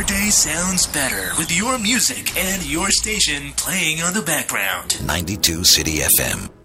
day sounds better with your music and your station playing on the background. 92 City FM.